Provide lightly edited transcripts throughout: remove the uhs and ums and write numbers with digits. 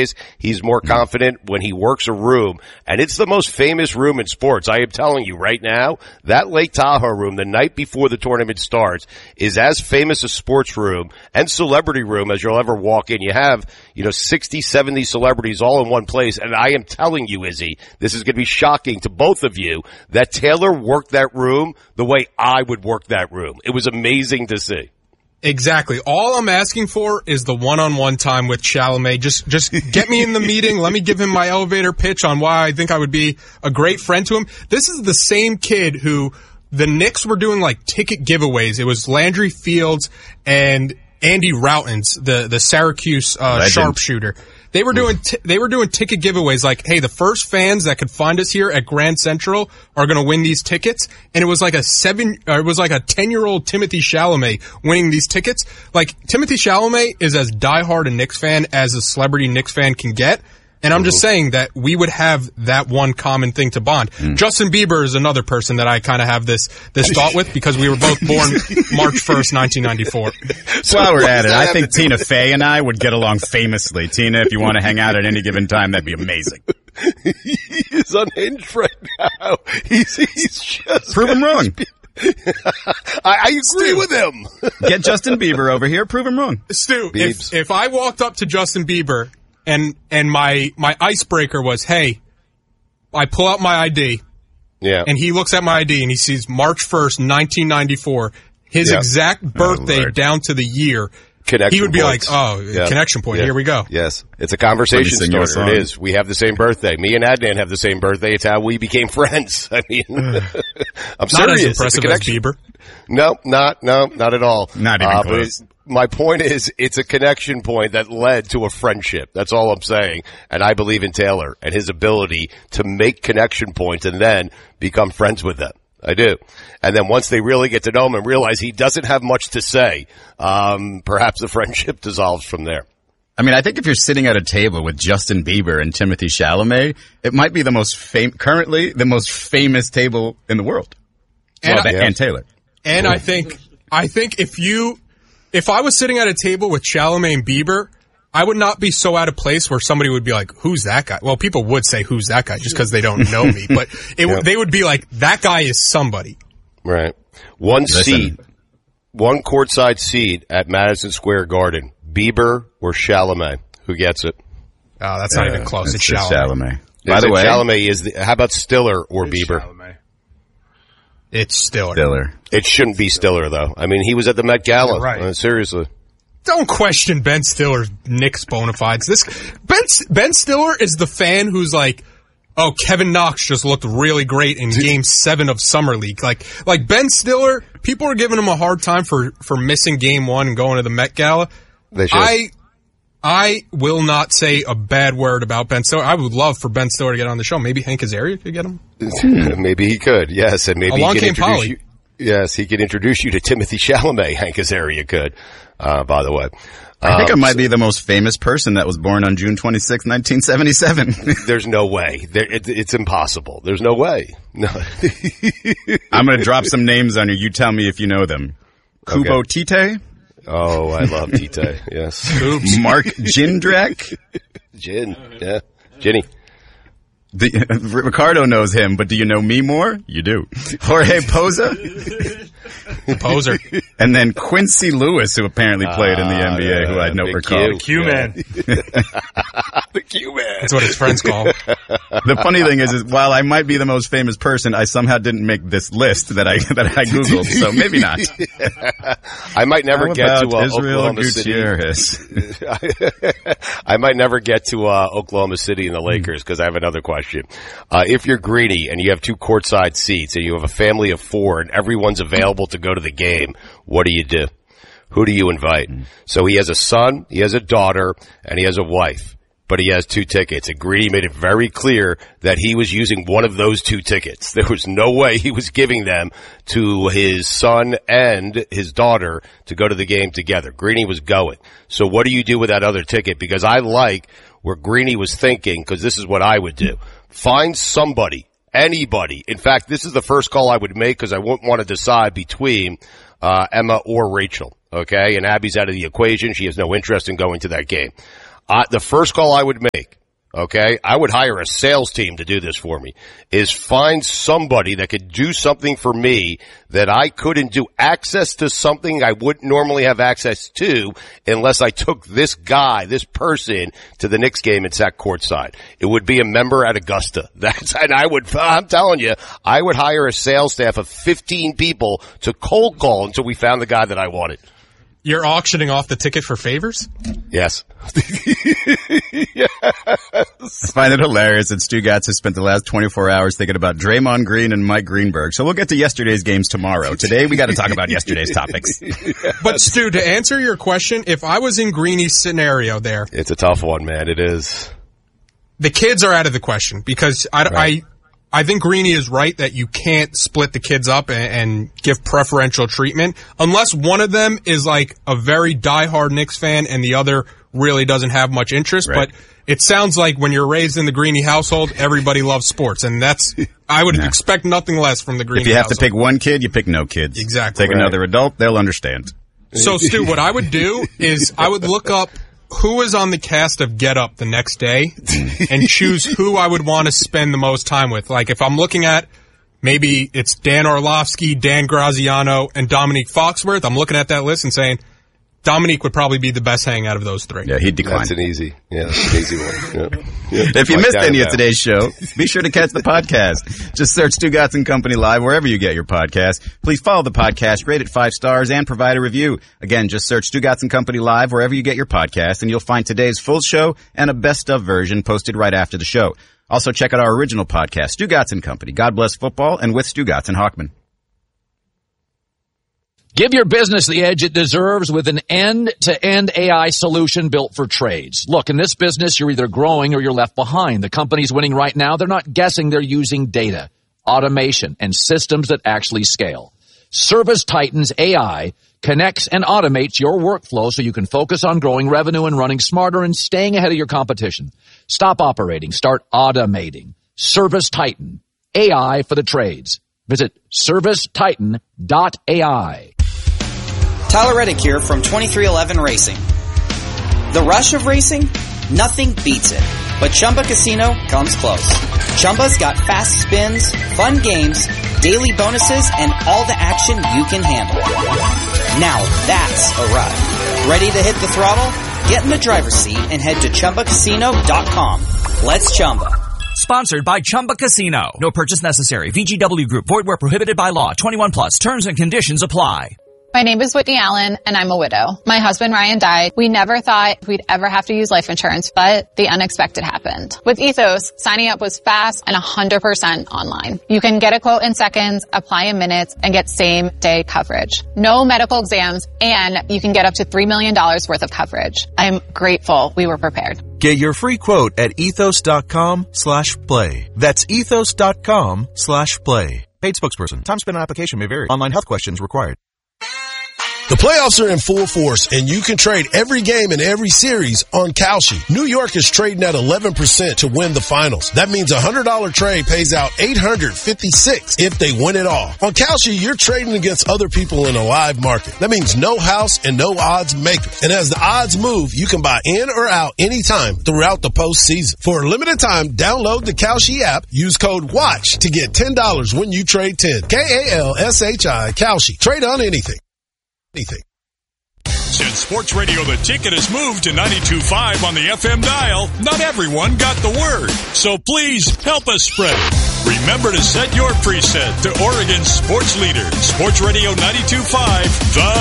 He's more confident when he works a room, and it's the most famous room in sports. I am telling you right now, that Lake Tahoe room the night before the tournament starts is as famous a sports room and celebrity room as you'll ever walk in. You have, 60, 70 celebrities all in one place, and I am telling you, Izzy, this is going to be shocking to both of you, that Taylor worked that room the way I would work that room. It was amazing to see. Exactly. All I'm asking for is the one-on-one time with Chalamet. Just get me in the meeting. Let me give him my elevator pitch on why I think I would be a great friend to him. This is the same kid who the Knicks were doing like ticket giveaways. It was Landry Fields and Andy Routens, the Syracuse sharpshooter. They were doing ticket giveaways like, hey, the first fans that could find us here at Grand Central are going to win these tickets. And it was like a 10-year-old Timothy Chalamet winning these tickets. Like, Timothy Chalamet is as diehard a Knicks fan as a celebrity Knicks fan can get. And I'm just saying that we would have that one common thing to bond. Justin Bieber is another person that I kind of have this thought with because we were both born March 1st, 1994. So while we're at it, I think Tina Fey and I would get along famously. Tina, if you want to hang out at any given time, that'd be amazing. He's unhinged right now. He's just... Prove him wrong. I agree with him. Get Justin Bieber over here. Prove him wrong. Stu, if I walked up to Justin Bieber and my icebreaker was, hey, I pull out my ID, and he looks at my ID and he sees March 1st, 1994, his exact birthday down to the year, connection he would be points. like, connection point, here we go. Yes, it's a conversation starter. It is. We have the same birthday. Me and Adnan have the same birthday. It's how we became friends. I mean, I'm serious. Not as impressive as Bieber. No, not at all. Not even close. My point is, it's a connection point that led to a friendship. That's all I'm saying. And I believe in Taylor and his ability to make connection points and then become friends with them. I do. And then once they really get to know him and realize he doesn't have much to say, perhaps the friendship dissolves from there. I mean, I think if you're sitting at a table with Justin Bieber and Timothy Chalamet, it might be currently the most famous table in the world. And Taylor. And I think if I was sitting at a table with Chalamet and Bieber, I would not be so out of place where somebody would be like, who's that guy? Well, people would say, who's that guy, just because they don't know me. But they would be like, that guy is somebody. Right. One courtside seat at Madison Square Garden. Bieber or Chalamet? Who gets it? Oh, that's not even close. It's Chalamet. By the way, Chalamet is how about Stiller or Bieber? Chalamet. It's Stiller. It shouldn't be Stiller, though. I mean, he was at the Met Gala. Yeah, right. Seriously. Don't question Ben Stiller's Knicks bona fides. Ben Stiller is the fan who's like, oh, Kevin Knox just looked really great in Game 7 of Summer League. Like Ben Stiller, people are giving him a hard time for missing Game 1 and going to the Met Gala. They should. I will not say a bad word about Ben Stiller. I would love for Ben Stiller to get on the show. Maybe Hank Azaria could get him. Maybe he could, yes. And maybe Along he came can introduce Polly. you. Yes, he could introduce you to Timothy Chalamet. Hank Azaria could, by the way. I think I might be the most famous person that was born on June 26, 1977. There's no way. It's impossible. There's no way. No. I'm going to drop some names on you. You tell me if you know them. Kubo Tite. Oh, I love Tite. Yes. Oops. Mark Jindrak. Ginny. Ricardo knows him, but do you know me more? You do. Jorge Poza. Poser. And then Quincy Lewis, who apparently played in the NBA, who I don't recall. The Q-Man. The Q-Man. That's what his friends call him. The funny thing is while I might be the most famous person, I somehow didn't make this list that I Googled, so maybe not. I might never get to Israel Oklahoma Gutierrez. City. I might never get to Oklahoma City and the Lakers because I have another question. If you're greedy and you have 2 courtside seats and you have a family of 4 and everyone's available to go to the game, what do? Who do you invite? So he has a son, he has a daughter, and he has a wife, but he has 2 tickets. And Greedy made it very clear that he was using one of those 2 tickets. There was no way he was giving them to his son and his daughter to go to the game together. Greedy was going. So what do you do with that other ticket? Because I like where Greeny was thinking, because this is what I would do. Find somebody, anybody. In fact, this is the first call I would make because I wouldn't want to decide between Emma or Rachel, okay? And Abby's out of the equation. She has no interest in going to that game. the first call I would make, okay, I would hire a sales team to do this for me, is find somebody that could do something for me that I couldn't do, access to something I wouldn't normally have access to unless I took this guy, this person, to the Knicks game and sat courtside. It would be a member at Augusta. I'm telling you, I would hire a sales staff of 15 people to cold call until we found the guy that I wanted. You're auctioning off the ticket for favors? Yes. Yes. I find it hilarious that Stugotz has spent the last 24 hours thinking about Draymond Green and Mike Greenberg. So we'll get to yesterday's games tomorrow. Today, we got to talk about yesterday's topics. But Stu, to answer your question, if I was in Greeny's scenario there, it's a tough one, man. It is. The kids are out of the question because I think Greeny is right that you can't split the kids up and give preferential treatment unless one of them is like a very diehard Knicks fan and the other really doesn't have much interest. Right. But it sounds like when you're raised in the Greeny household, everybody loves sports. And I would expect nothing less from the Greeny household. If you have to pick one kid, you pick no kids. Exactly. Take another adult, they'll understand. So, Stu, what I would do is I would look up who is on the cast of Get Up the next day and choose who I would want to spend the most time with. Like if I'm looking at maybe it's Dan Orlovsky, Dan Graziano, and Dominique Foxworth, I'm looking at that list and saying Dominique would probably be the best hang out of those three. Yeah, he'd decline. That's an easy one. Yeah. If you missed any of today's show, be sure to catch the podcast. Just search Stugotz and Company Live wherever you get your podcast. Please follow the podcast, rate it 5 stars, and provide a review. Again, just search Stugotz and Company Live wherever you get your podcast, and you'll find today's full show and a best-of version posted right after the show. Also, check out our original podcast, Stugotz and Company, God Bless Football, and with Stugotz and Hawkman. Give your business the edge it deserves with an end-to-end AI solution built for trades. Look, in this business, you're either growing or you're left behind. The companies winning right now, they're not guessing, they're using data, automation, and systems that actually scale. ServiceTitan's AI connects and automates your workflow so you can focus on growing revenue and running smarter and staying ahead of your competition. Stop operating. Start automating. ServiceTitan. AI for the trades. Visit ServiceTitan.ai. Tyler Reddick here from 2311 Racing. The rush of racing? Nothing beats it. But Chumba Casino comes close. Chumba's got fast spins, fun games, daily bonuses, and all the action you can handle. Now that's a ride. Ready to hit the throttle? Get in the driver's seat and head to ChumbaCasino.com. Let's Chumba. Sponsored by Chumba Casino. No purchase necessary. VGW Group. Void where prohibited by law. 21 plus. Terms and conditions apply. My name is Whitney Allen, and I'm a widow. My husband, Ryan, died. We never thought we'd ever have to use life insurance, but the unexpected happened. With Ethos, signing up was fast and 100% online. You can get a quote in seconds, apply in minutes, and get same-day coverage. No medical exams, and you can get up to $3 million worth of coverage. I'm grateful we were prepared. Get your free quote at ethos.com/play. That's ethos.com/play. Paid spokesperson. Time spent on application may vary. Online health questions required. The playoffs are in full force, and you can trade every game in every series on Kalshi. New York is trading at 11% to win the finals. That means a $100 trade pays out $856 if they win it all. On Kalshi, you're trading against other people in a live market. That means no house and no odds makers. And as the odds move, you can buy in or out anytime throughout the postseason. For a limited time, download the Kalshi app. Use code WATCH to get $10 when you trade 10. Kalshi, Kalshi. Trade on anything. Since Sports Radio The Ticket has moved to 92.5 on the FM dial, not everyone got the word. So please help us spread it. Remember to set your preset to Oregon's sports leader, Sports Radio 92.5,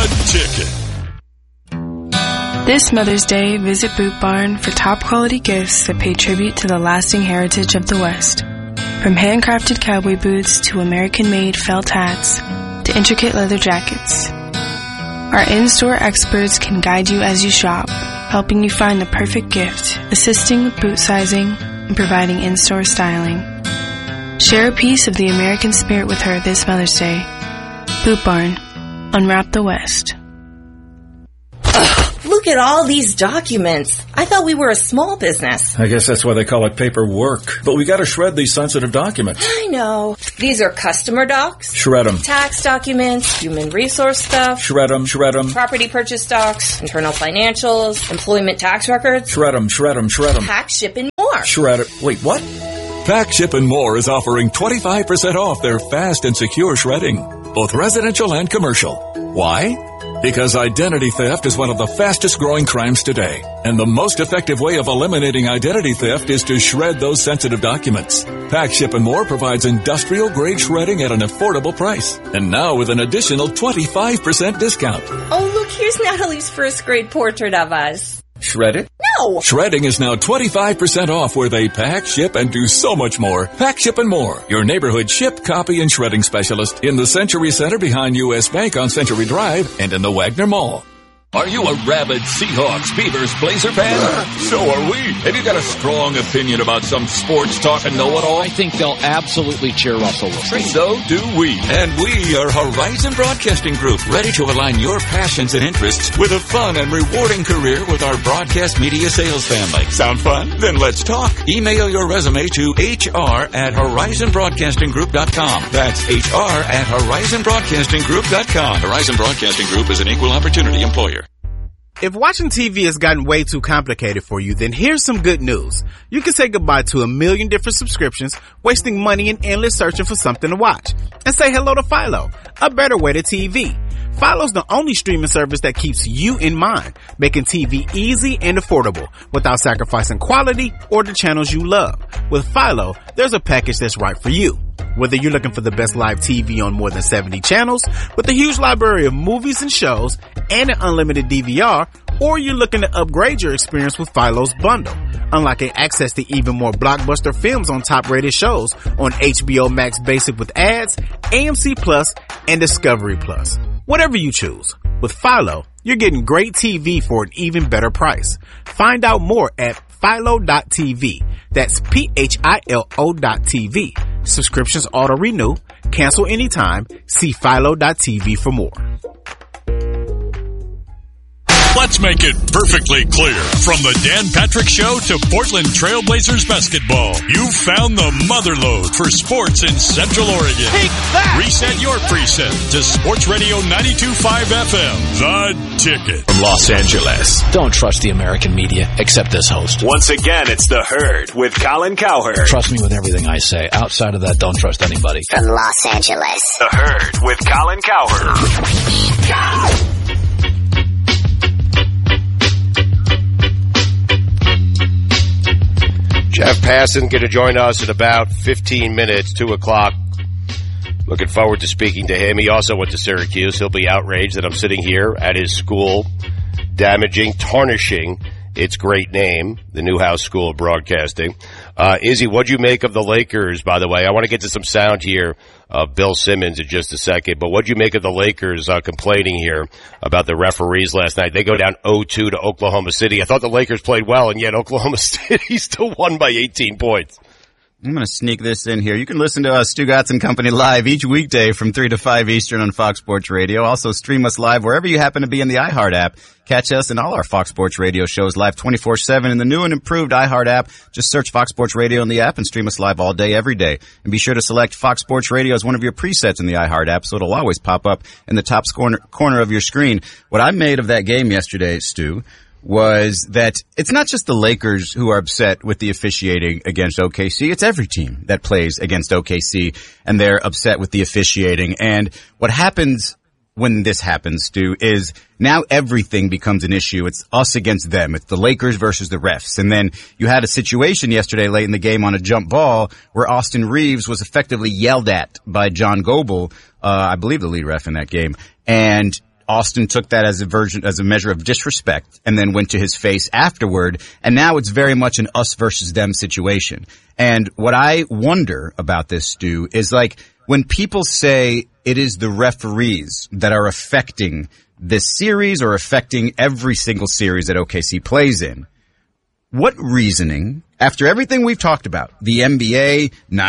The Ticket. This Mother's Day, visit Boot Barn for top quality gifts that pay tribute to the lasting heritage of the West. From handcrafted cowboy boots to American-made felt hats to intricate leather jackets. Our in-store experts can guide you as you shop, helping you find the perfect gift, assisting with boot sizing, and providing in-store styling. Share a piece of the American spirit with her this Mother's Day. Boot Barn. Unwrap the West. Look at all these documents. I thought we were a small business. I guess that's why they call it paperwork. But we gotta shred these sensitive documents. I know. These are customer docs. Shred them. Tax documents, human resource stuff. Shred them, shred them. Property purchase docs, internal financials, employment tax records. Shred them, shred them, shred them. Pack, ship, and more. Shred it. Wait, what? Pack, Ship, and More is offering 25% off their fast and secure shredding, both residential and commercial. Why? Because identity theft is one of the fastest growing crimes today. And the most effective way of eliminating identity theft is to shred those sensitive documents. Pack, Ship, and More provides industrial grade shredding at an affordable price. And now with an additional 25% discount. Oh, look, here's Natalie's first grade portrait of us. Shred it? No! Shredding is now 25% off where they pack, ship, and do so much more. Pack, Ship, and More, your neighborhood ship, copy, and shredding specialist in the Century Center behind U.S. Bank on Century Drive and in the Wagner Mall. Are you a rabid Seahawks, Beavers, Blazer fan? So are we. Have you got a strong opinion about some sports talk and know-it-all? I think they'll absolutely cheer Russell Wilson. So do we. And we are Horizon Broadcasting Group, ready to align your passions and interests with a fun and rewarding career with our broadcast media sales family. Sound fun? Then let's talk. Email your resume to hr@horizonbroadcastinggroup.com. That's hr@horizonbroadcastinggroup.com. Horizon Broadcasting Group is an equal opportunity employer. If watching TV has gotten way too complicated for you, then here's some good news. You can say goodbye to a million different subscriptions, wasting money and endless searching for something to watch. And say hello to Philo, a better way to TV. Philo's the only streaming service that keeps you in mind, making TV easy and affordable without sacrificing quality or the channels you love. With Philo, there's a package that's right for you. Whether you're looking for the best live TV on more than 70 channels, with a huge library of movies and shows, and an unlimited DVR, or you're looking to upgrade your experience with Philo's bundle, unlocking access to even more blockbuster films on top-rated shows on HBO Max Basic with ads, AMC Plus, and Discovery Plus. Whatever you choose, with Philo, you're getting great TV for an even better price. Find out more at Philo.tv. That's PHILO.tv. Subscriptions auto-renew. Cancel anytime. See Philo.tv for more. Let's make it perfectly clear. From the Dan Patrick Show to Portland Trailblazers basketball, you found the motherlode for sports in Central Oregon. Take that! Reset your preset to Sports Radio 92.5 FM, The Ticket. From Los Angeles. Don't trust the American media, except this host. Once again, it's The Herd with Colin Cowherd. Trust me with everything I say. Outside of that, don't trust anybody. From Los Angeles. The Herd with Colin Cowherd. Jeff Passan going to join us in about 15 minutes, 2 o'clock. Looking forward to speaking to him. He also went to Syracuse. He'll be outraged that I'm sitting here at his school, tarnishing its great name, the Newhouse School of Broadcasting. Izzy, what'd you make of the Lakers, by the way? I want to get to some sound here of Bill Simmons in just a second, but what'd you make of the Lakers complaining here about the referees last night? They go down 0-2 to Oklahoma City. I thought the Lakers played well, and yet Oklahoma City still won by 18 points. I'm going to sneak this in here. You can listen to us, Stugotz and Company, live each weekday from 3 to 5 Eastern on Fox Sports Radio. Also stream us live wherever you happen to be in the iHeart app. Catch us and all our Fox Sports Radio shows live 24/7 in the new and improved iHeart app. Just search Fox Sports Radio in the app and stream us live all day, every day. And be sure to select Fox Sports Radio as one of your presets in the iHeart app, so it'll always pop up in the top corner of your screen. What I made of that game yesterday, Stu, was that it's not just the Lakers who are upset with the officiating against OKC. It's every team that plays against OKC, and they're upset with the officiating. And what happens when this happens, Stu, is now everything becomes an issue. It's us against them. It's the Lakers versus the refs. And then you had a situation yesterday late in the game on a jump ball where Austin Reeves was effectively yelled at by John Goebel, I believe the lead ref in that game. And Austin took that as a measure of disrespect and then went to his face afterward. And now it's very much an us versus them situation. And what I wonder about this, Stu, is like when people say it is the referees that are affecting this series or affecting every single series that OKC plays in, what reasoning, after everything we've talked about, the NBA not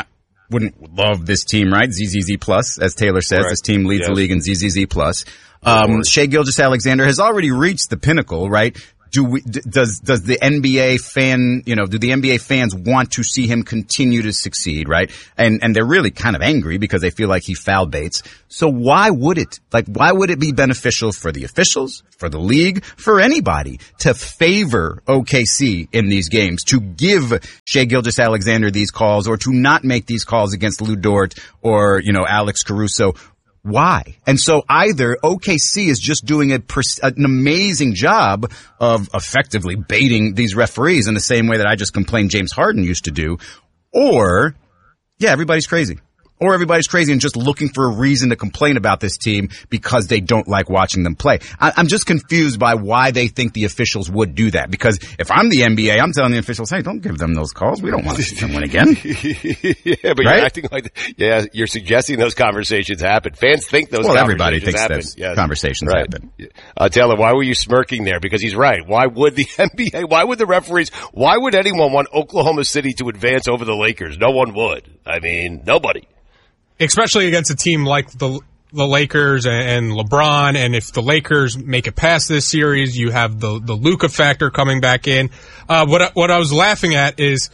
wouldn't love this team, right? ZZZ plus, as Taylor says, this team leads the league in ZZZ plus. Shai Gilgeous-Alexander has already reached the pinnacle, right? Does the NBA fan, do the NBA fans want to see him continue to succeed, right? And they're really kind of angry because they feel like he foul baits. So why would it be beneficial for the officials, for the league, for anybody to favor OKC in these games, to give Shai Gilgeous-Alexander these calls or to not make these calls against Lou Dort or, Alex Caruso? Why? And so either OKC is just doing an amazing job of effectively baiting these referees in the same way that I just complained James Harden used to do, or, everybody's crazy. Or everybody's crazy and just looking for a reason to complain about this team because they don't like watching them play. I'm just confused by why they think the officials would do that. Because if I'm the NBA, I'm telling the officials, hey, don't give them those calls. We don't want to see them win again. Yeah, but you're acting like, you're suggesting those conversations happen. Fans think those conversations everybody thinks happen. those conversations happen. Taylor, why were you smirking there? Because he's right. Why would the NBA, why would the referees, why would anyone want Oklahoma City to advance over the Lakers? No one would. I mean, nobody. Especially against a team like the Lakers and LeBron, and if the Lakers make it past this series, you have the Luka factor coming back in. What I was laughing at is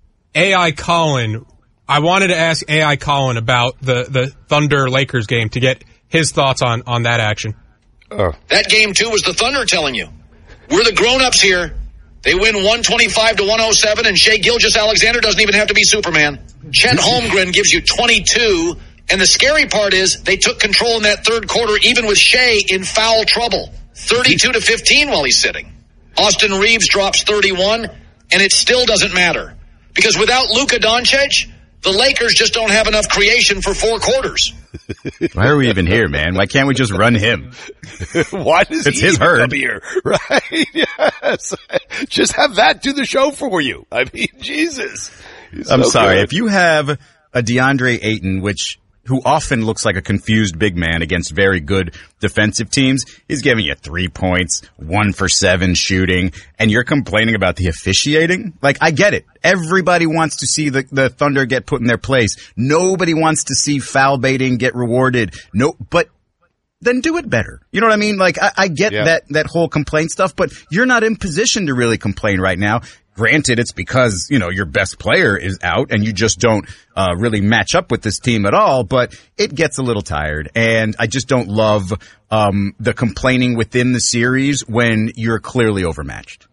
AI Colin. I wanted to ask AI Colin about the Thunder Lakers game to get his thoughts on that action. That game too was the Thunder telling you, we're the grown-ups here. They win 125-107, and Shai Gilgeous-Alexander doesn't even have to be Superman. Chet Holmgren gives you 22, and the scary part is they took control in that third quarter, even with Shai in foul trouble. 32-15 while he's sitting. Austin Reeves drops 31, and it still doesn't matter. Because without Luka Doncic, the Lakers just don't have enough creation for 4 quarters. Why are we even here, man? Why can't we just run him? Why does it's he his herd come here? Right? Yes. Just have that do the show for you. I mean, Jesus. I'm sorry. If you have a DeAndre Ayton, who often looks like a confused big man against very good defensive teams, he's giving you 3 points, 1 for 7 shooting, and you're complaining about the officiating? Like, I get it. Everybody wants to see the Thunder get put in their place. Nobody wants to see foul baiting get rewarded. No, but then do it better. You know what I mean? Like, I get that whole complaint stuff, but you're not in position to really complain right now. Granted, it's because, your best player is out and you just don't really match up with this team at all, but it gets a little tired. And I just don't love the complaining within the series when you're clearly overmatched.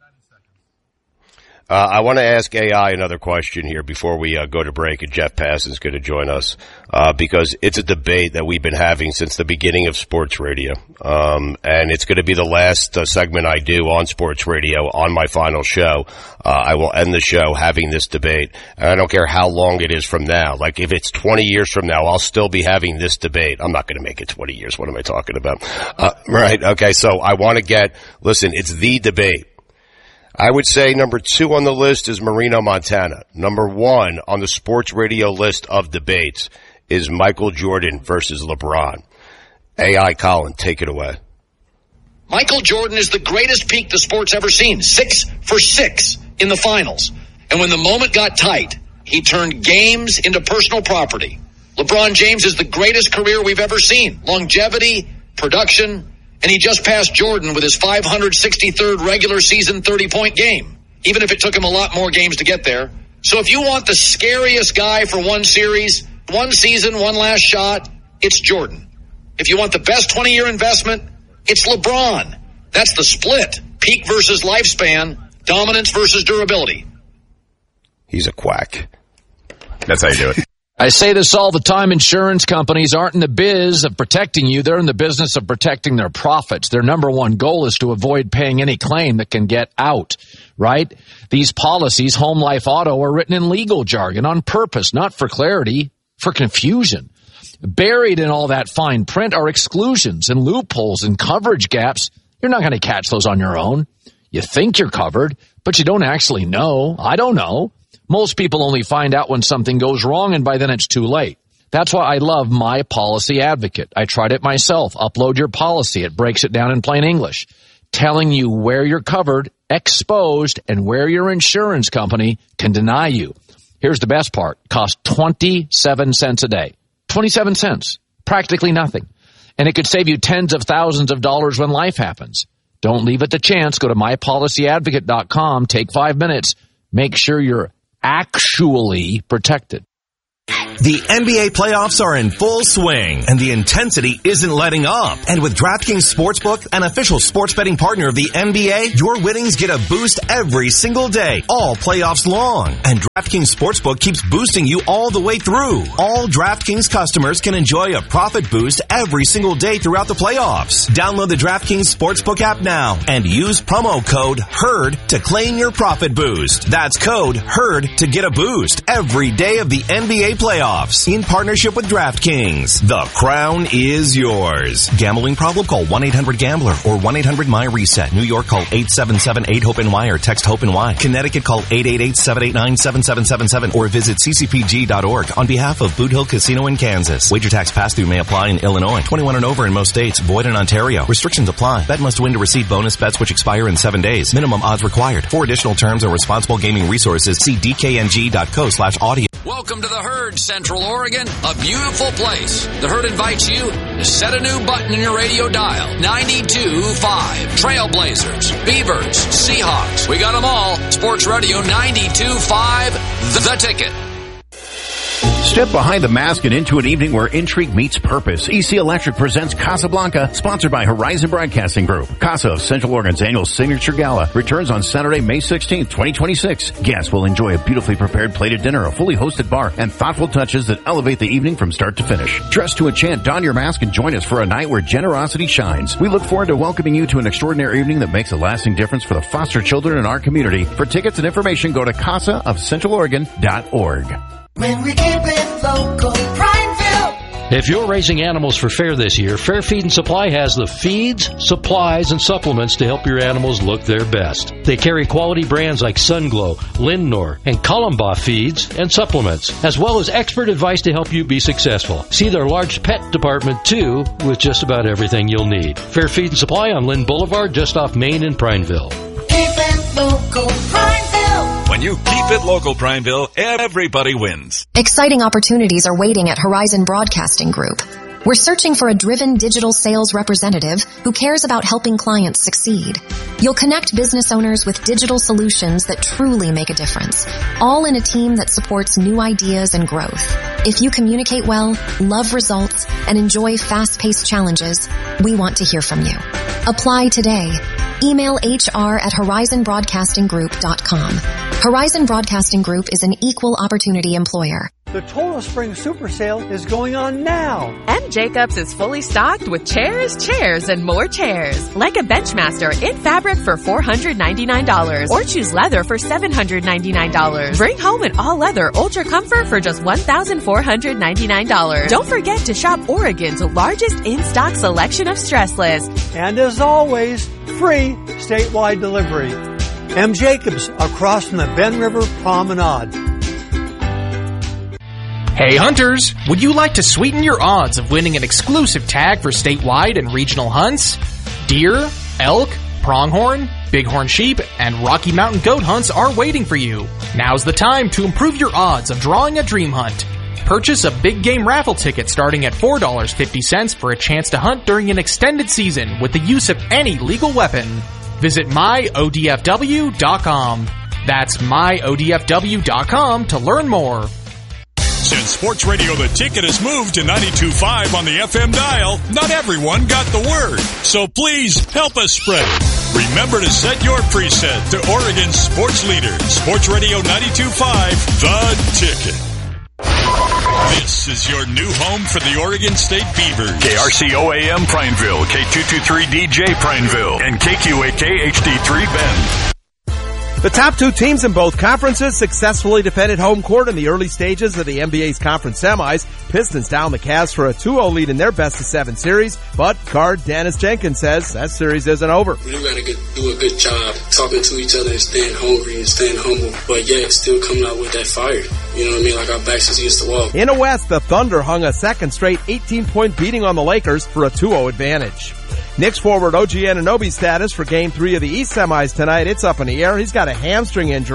I want to ask AI another question here before we go to break, and Jeff Passan's going to join us because it's a debate that we've been having since the beginning of sports radio, and it's going to be the last segment I do on sports radio on my final show. I will end the show having this debate, and I don't care how long it is from now. Like, if it's 20 years from now, I'll still be having this debate. I'm not going to make it 20 years. What am I talking about? Right. Okay. So I want to listen, it's the debate. I would say number 2 on the list is Marino Montana. Number 1 on the sports radio list of debates is Michael Jordan versus LeBron. AI Colin, take it away. Michael Jordan is the greatest peak the sport's ever seen. 6 for 6 in the finals. And when the moment got tight, he turned games into personal property. LeBron James is the greatest career we've ever seen. Longevity, production, and he just passed Jordan with his 563rd regular season 30-point game, even if it took him a lot more games to get there. So if you want the scariest guy for one series, one season, one last shot, it's Jordan. If you want the best 20-year investment, it's LeBron. That's the split. Peak versus lifespan, dominance versus durability. He's a quack. That's how you do it. I say this all the time. Insurance companies aren't in the biz of protecting you. They're in the business of protecting their profits. Their number one goal is to avoid paying any claim that can get out, right? These policies, home, life, auto, are written in legal jargon on purpose, not for clarity, for confusion. Buried in all that fine print are exclusions and loopholes and coverage gaps. You're not going to catch those on your own. You think you're covered, but you don't actually know. I don't know. Most people only find out when something goes wrong, and by then it's too late. That's why I love My Policy Advocate. I tried it myself. Upload your policy. It breaks it down in plain English, telling you where you're covered, exposed, and where your insurance company can deny you. Here's the best part. Cost 27 cents a day. 27 cents. Practically nothing. And it could save you tens of thousands of dollars when life happens. Don't leave it to chance. Go to mypolicyadvocate.com. Take 5 minutes. Make sure you're actually protected. The NBA playoffs are in full swing, and the intensity isn't letting up. And with DraftKings Sportsbook, an official sports betting partner of the NBA, your winnings get a boost every single day, all playoffs long. And DraftKings Sportsbook keeps boosting you all the way through. All DraftKings customers can enjoy a profit boost every single day throughout the playoffs. Download the DraftKings Sportsbook app now and use promo code HERD to claim your profit boost. That's code HERD to get a boost every day of the NBA playoffs in partnership with DraftKings. The crown is yours. Gambling problem? Call 1-800-GAMBLER or 1-800-MY-RESET. New York, call 877-8-HOPE-NY or text HOPE-NY. Connecticut, call 888-789-7777 or visit ccpg.org on behalf of Boot Hill Casino in Kansas. Wager tax pass-through may apply in Illinois. 21 and over in most states. Void in Ontario. Restrictions apply. Bet must win to receive bonus bets which expire in 7 days. Minimum odds required. For additional terms and responsible gaming resources, see dkng.co/audio. Welcome to the Herd, Central Oregon, a beautiful place. The Herd invites you to set a new button in your radio dial. 92.5. Trailblazers, Beavers, Seahawks. We got them all. Sports Radio 92.5. The Ticket. Step behind the mask and into an evening where intrigue meets purpose. EC Electric presents Casablanca, sponsored by Horizon Broadcasting Group. Casa of Central Oregon's annual signature gala returns on Saturday, May 16th, 2026. Guests will enjoy a beautifully prepared plated dinner, a fully hosted bar, and thoughtful touches that elevate the evening from start to finish. Dress to enchant, don your mask, and join us for a night where generosity shines. We look forward to welcoming you to an extraordinary evening that makes a lasting difference for the foster children in our community. For tickets and information, go to casaofcentraloregon.org. When we keep it local, Prineville. If you're raising animals for fair this year, Fair Feed and Supply has the feeds, supplies, and supplements to help your animals look their best. They carry quality brands like Sunglow, Lindnor, and Columbaugh feeds and supplements, as well as expert advice to help you be successful. See their large pet department, too, with just about everything you'll need. Fair Feed and Supply on Lynn Boulevard, just off Main in Prineville. Keep it local, Prineville. When you keep it local, Prineville, everybody wins. Exciting opportunities are waiting at Horizon Broadcasting Group. We're searching for a driven digital sales representative who cares about helping clients succeed. You'll connect business owners with digital solutions that truly make a difference, all in a team that supports new ideas and growth. If you communicate well, love results, and enjoy fast-paced challenges, we want to hear from you. Apply today. Email hr@horizonbroadcastinggroup.com. Horizon Broadcasting Group is an equal opportunity employer. The Total Spring Super Sale is going on now. M. Jacobs is fully stocked with chairs, and more chairs. Like a Benchmaster in fabric for $499 or choose leather for $799. Bring home an all-leather Ultra Comfort for just $1,499. Don't forget to shop Oregon's largest in-stock selection of stressless. And as always, free statewide delivery. M. Jacobs, across from the Ben River Promenade. Hey hunters, would you like to sweeten your odds of winning an exclusive tag for statewide and regional hunts? Deer, elk, pronghorn, bighorn sheep, and Rocky Mountain goat hunts are waiting for you. Now's the time to improve your odds of drawing a dream hunt. Purchase a big game raffle ticket starting at $4.50 for a chance to hunt during an extended season with the use of any legal weapon. Visit myodfw.com. That's myodfw.com to learn more. Since Sports Radio The Ticket has moved to 92.5 on the FM dial, not everyone got the word. So please help us spread it. Remember to set your preset to Oregon's sports leader, Sports Radio 92.5, The Ticket. This is your new home for the Oregon State Beavers. KRCO-AM Prineville, K223DJ Prineville, and KQAK HD3 Bend. The top two teams in both conferences successfully defended home court in the early stages of the NBA's conference semis. Pistons down the Cavs for a 2-0 lead in their best-of-7 series, but guard Dennis Jenkins says that series isn't over. We gotta do a good job talking to each other and staying hungry and staying humble, but yet still coming out with that fire. You know what I mean? Like our backs is against the wall. In the West, the Thunder hung a second straight 18-point beating on the Lakers for a 2-0 advantage. Knicks forward OG Anunoby's status for Game 3 of the East semis tonight. It's up in the air. He's got a hamstring injury.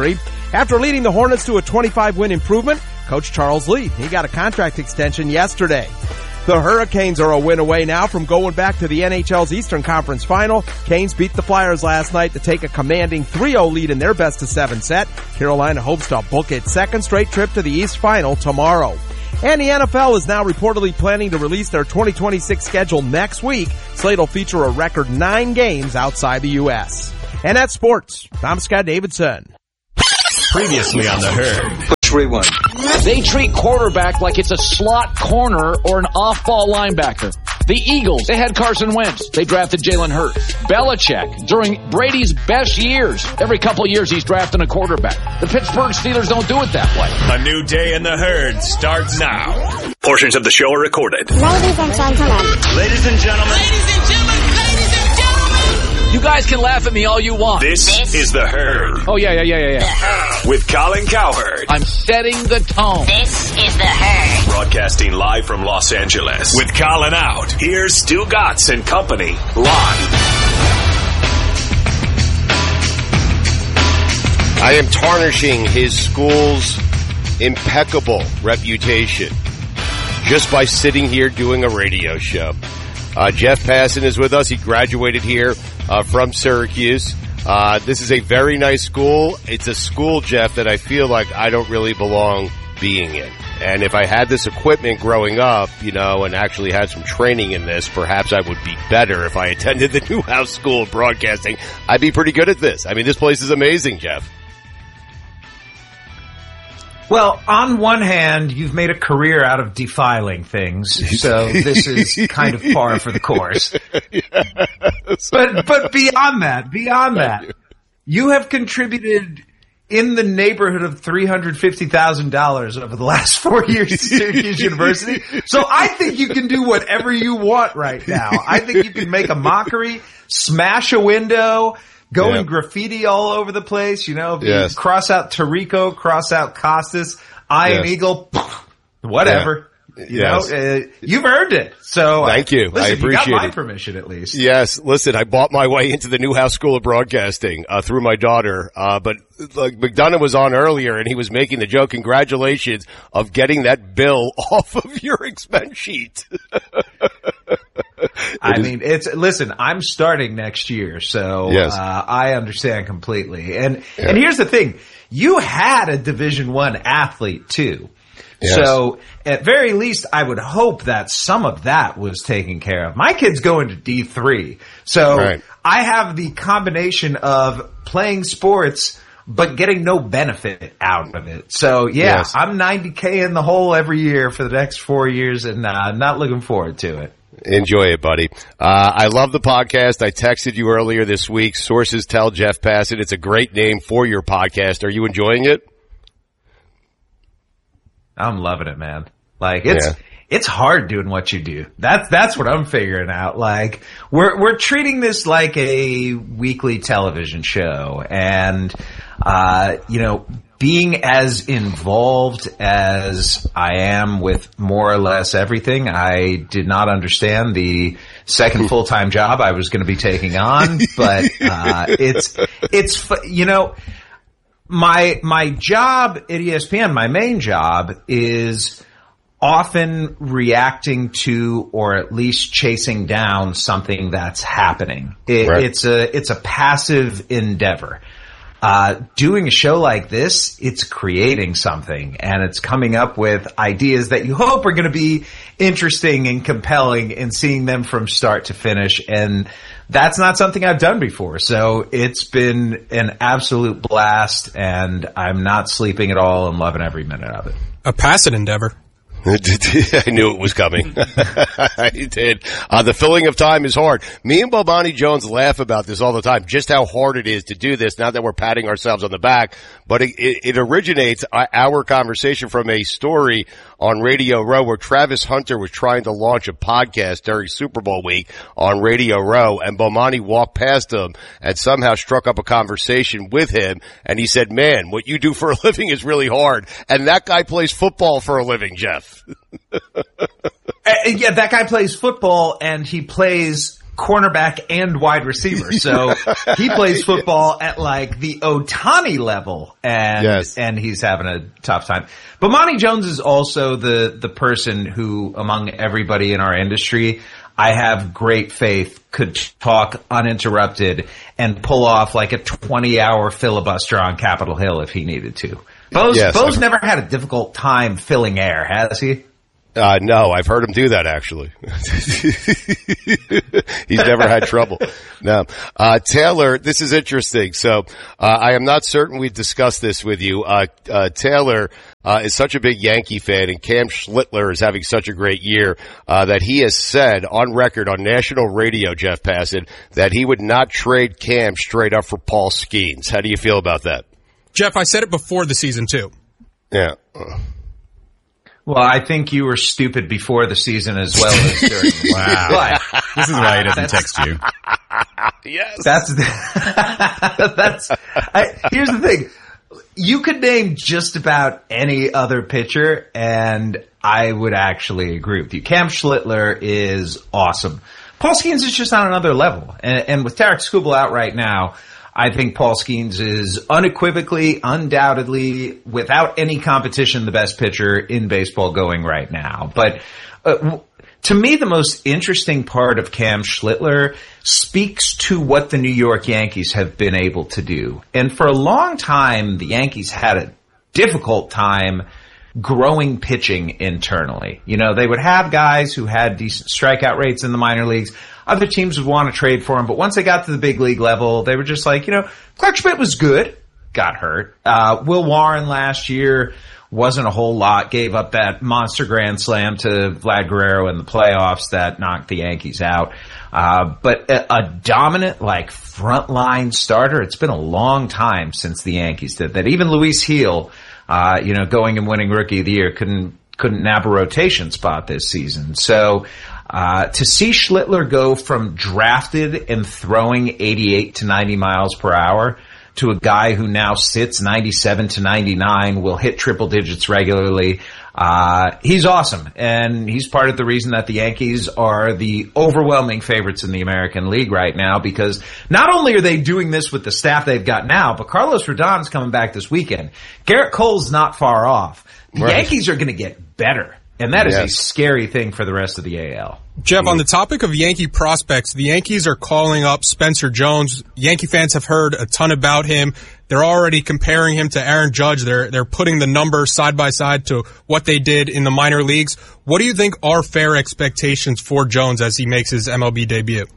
After leading the Hornets to a 25-win improvement, Coach Charles Lee, he got a contract extension yesterday. The Hurricanes are a win away now from going back to the NHL's Eastern Conference Final. Canes beat the Flyers last night to take a commanding 3-0 lead in their best-of-7 set. Carolina hopes to book its second straight trip to the East Final tomorrow. And the NFL is now reportedly planning to release their 2026 schedule next week. Slate will feature a record 9 games outside the U.S. And that's sports. I'm Scott Davidson. Previously on the Herd. Rewind. They treat quarterback like it's a slot corner or an off-ball linebacker. The Eagles, they had Carson Wentz. They drafted Jalen Hurts. Belichick, during Brady's best years, every couple of years he's drafting a quarterback. The Pittsburgh Steelers don't do it that way. A new day in the Herd starts now. Portions of the show are recorded. Ladies and gentlemen. Ladies and gentlemen. You guys can laugh at me all you want. This is the Herd. Oh, yeah. With Colin Cowherd. I'm setting the tone. This is the Herd. Broadcasting live from Los Angeles. With Colin out, here's Stu Gatz and company live. I am tarnishing his school's impeccable reputation just by sitting here doing a radio show. Jeff Passan is with us. He graduated here from Syracuse. This is a very nice school. It's a school, Jeff, that I feel like I don't really belong being in. And if I had this equipment growing up, and actually had some training in this, perhaps I would be better if I attended the Newhouse School of Broadcasting. I'd be pretty good at this. I mean, this place is amazing, Jeff. Well, on one hand, you've made a career out of defiling things, so this is kind of par for the course. Yes. But beyond that, you have contributed in the neighborhood of $350,000 over the last 4 years at Syracuse University. So I think you can do whatever you want right now. I think you can make a mockery, smash a window, go and graffiti all over the place, Yes. Cross out Tirico, cross out Costas, Iron Eagle, whatever. You've earned it. So thank you. Listen, I appreciate you got my it. permission at least. Yes. Listen, I bought my way into the Newhouse School of Broadcasting through my daughter. But like McDonough was on earlier, and he was making the joke. Congratulations of getting that bill off of your expense sheet. Listen, I'm starting next year, so I understand completely. And here's the thing. You had a Division I athlete too. Yes. So at very least, I would hope that some of that was taken care of. My kid's going to D3. So I have the combination of playing sports but getting no benefit out of it. So I'm $90K in the hole every year for the next 4 years, and not looking forward to it. Enjoy it, buddy. I love the podcast. I texted you earlier this week. Sources tell Jeff Passan. It's a great name for your podcast. Are you enjoying it? I'm loving it, man. Like it's hard doing what you do. That's what I'm figuring out. Like we're treating this like a weekly television show, and being as involved as I am with more or less everything, I did not understand the second full-time job I was going to be taking on, but my job at ESPN, my main job, is often reacting to or at least chasing down something that's happening. It's a passive endeavor. Doing a show like this, it's creating something, and it's coming up with ideas that you hope are going to be interesting and compelling, and seeing them from start to finish. And that's not something I've done before. So it's been an absolute blast, and I'm not sleeping at all and loving every minute of it. A passive endeavor. I knew it was coming. I did. The filling of time is hard. Me and Bomani Jones laugh about this all the time, just how hard it is to do this. Not that we're patting ourselves on the back, but it originates our conversation from a story on Radio Row where Travis Hunter was trying to launch a podcast during Super Bowl week on Radio Row, and Bomani walked past him and somehow struck up a conversation with him, and he said, "Man, what you do for a living is really hard." And that guy plays football for a living, Jeff. Yeah, that guy plays football, and he plays cornerback and wide receiver. So he plays football at like the Ohtani level, and he's having a tough time. But Monty Jones is also the person who, among everybody in our industry, I have great faith could talk uninterrupted and pull off like a 20-hour filibuster on Capitol Hill if he needed to. Bo's never had a difficult time filling air, has he? No, I've heard him do that actually. He's never had trouble. No. Taylor, this is interesting. So, I am not certain we've discussed this with you. Taylor, is such a big Yankee fan, and Cam Schlittler is having such a great year, that he has said on record on national radio, Jeff Passan, that he would not trade Cam straight up for Paul Skeens. How do you feel about that? Jeff, I said it before the season too. Yeah. Well, I think you were stupid before the season as well as during. Wow. This is why he doesn't text you. Yes. Here's the thing. You could name just about any other pitcher, and I would actually agree with you. Cam Schlittler is awesome. Paul Skeens is just on another level. And with Tarek Skubal out right now, I think Paul Skeens is unequivocally, undoubtedly, without any competition, the best pitcher in baseball going right now. But to me, the most interesting part of Cam Schlittler speaks to what the New York Yankees have been able to do. And for a long time, the Yankees had a difficult time growing pitching internally. You know, they would have guys who had decent strikeout rates in the minor leagues. Other teams would want to trade for him, but once they got to the big league level, they were just like, Clark Schmidt was good, got hurt. Will Warren last year wasn't a whole lot, gave up that monster grand slam to Vlad Guerrero in the playoffs that knocked the Yankees out. But a dominant, like, frontline starter, it's been a long time since the Yankees did that. Even Luis Gil, going and winning Rookie of the Year, couldn't nab a rotation spot this season. So, to see Schlittler go from drafted and throwing 88 to 90 miles per hour to a guy who now sits 97 to 99, will hit triple digits regularly, he's awesome. And he's part of the reason that the Yankees are the overwhelming favorites in the American League right now, because not only are they doing this with the staff they've got now, but Carlos Rodon's coming back this weekend. Garrett Cole's not far off. The Yankees are going to get better. And that is a scary thing for the rest of the AL. Jeff, on the topic of Yankee prospects, the Yankees are calling up Spencer Jones. Yankee fans have heard a ton about him. They're already comparing him to Aaron Judge. They're putting the numbers side by side to what they did in the minor leagues. What do you think are fair expectations for Jones as he makes his MLB debut?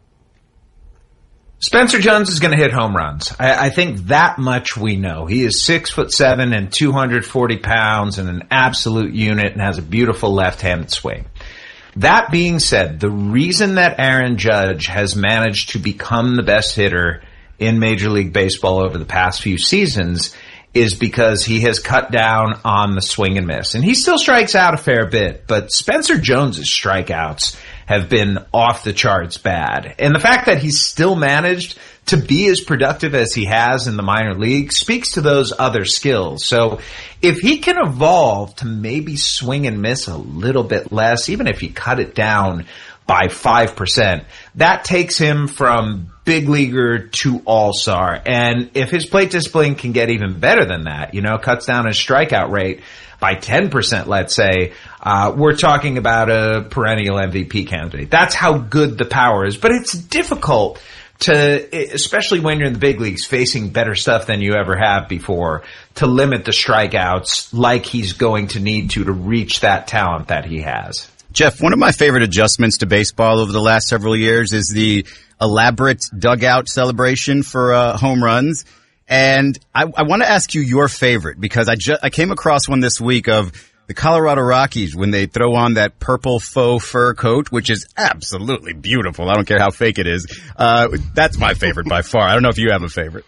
Spencer Jones is going to hit home runs. I think that much we know. He is 6'7" and 240 pounds and an absolute unit and has a beautiful left-handed swing. That being said, the reason that Aaron Judge has managed to become the best hitter in Major League Baseball over the past few seasons is because he has cut down on the swing and miss. And he still strikes out a fair bit, but Spencer Jones's strikeouts have been off the charts bad. And the fact that he's still managed to be as productive as he has in the minor league speaks to those other skills. So if he can evolve to maybe swing and miss a little bit less, even if he cut it down by 5%, that takes him from big leaguer to all-star. And if his plate discipline can get even better than that, cuts down his strikeout rate by 10%, let's say, we're talking about a perennial MVP candidate. That's how good the power is. But it's difficult to, especially when you're in the big leagues facing better stuff than you ever have before, to limit the strikeouts like he's going to need to reach that talent that he has. Jeff, one of my favorite adjustments to baseball over the last several years is the elaborate dugout celebration for home runs. And I want to ask you your favorite, because I came across one this week of the Colorado Rockies when they throw on that purple faux fur coat, which is absolutely beautiful. I don't care how fake it is. That's my favorite by far. I don't know if you have a favorite.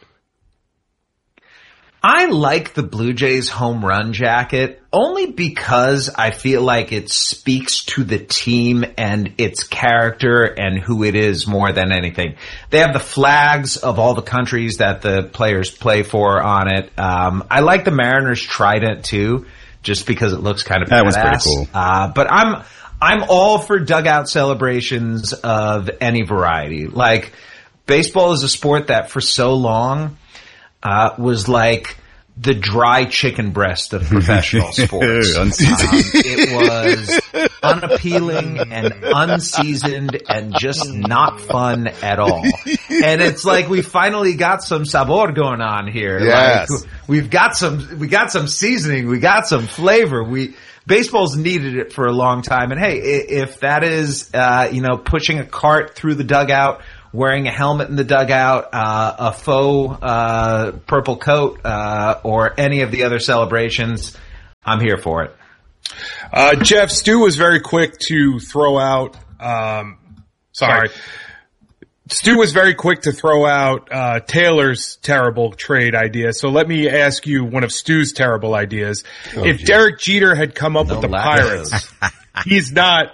I like the Blue Jays home run jacket only because I feel like it speaks to the team and its character and who it is more than anything. They have the flags of all the countries that the players play for on it. I like the Mariners trident too, just because it looks kind of badass. That was pretty cool. But I'm all for dugout celebrations of any variety. Like, baseball is a sport that for so long was like the dry chicken breast of professional sports. It was unappealing and unseasoned and just not fun at all. And it's like we finally got some sabor going on here. Yes. Like, we got some seasoning, we got some flavor. Baseball's needed it for a long time. And hey, if that is pushing a cart through the dugout, wearing a helmet in the dugout, a faux purple coat, or any of the other celebrations, I'm here for it. Jeff, Stu was very quick to throw out Stu was very quick to throw out Taylor's terrible trade idea. So let me ask you one of Stu's terrible ideas. If Derek Jeter had come up with the Pirates, he's